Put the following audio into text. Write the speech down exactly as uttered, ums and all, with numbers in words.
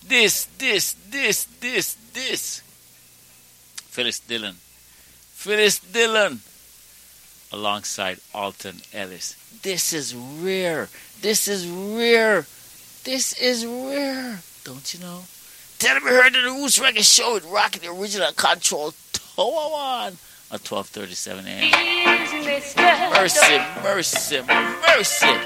this, this, this, this, this. Phyllis Dillon. Phyllis Dillon alongside Alton Ellis. This is rare. This is rare. This is rare. Don't you know? Tell them you heard of the Roots Reggae Show with Rocky the Original Control Toa at twelve thirty-seven a.m. Mercy, mercy, mercy.